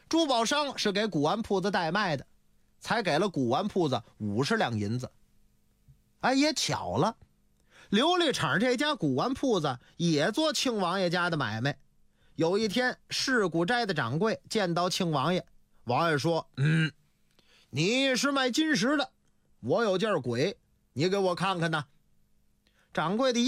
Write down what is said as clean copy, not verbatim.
珠宝商是给古玩铺子代卖的，才给了古玩铺子50两银子。哎，也巧了，琉璃厂这家古玩铺子也做庆王爷家的买卖。有一天，市古斋的掌柜见到庆王爷，王爷说：“你是卖金石的，我有件鬼，你给我看看呐。”掌柜的